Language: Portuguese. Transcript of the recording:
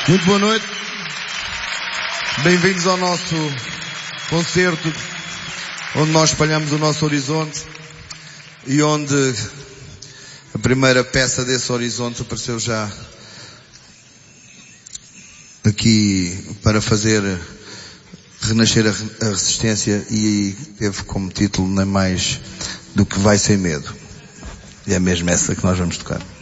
Muito boa noite. Bem-vindos ao nosso concerto, onde nós espalhamos o nosso horizonte e onde a primeira peça desse horizonte apareceu já aqui para fazer renascer a resistência e teve como título nem mais do que Vai Sem Medo. E é mesmo essa que nós vamos tocar.